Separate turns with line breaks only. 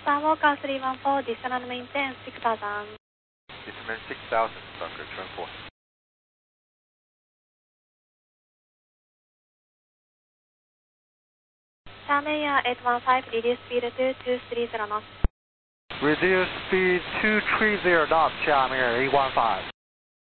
San Walker 314, descend and maintain 6000.
Descend 6000, Docker, turn 4.
Charming 815, reduce speed to 230 knots.
Reduce speed 230 knots, Charming 815.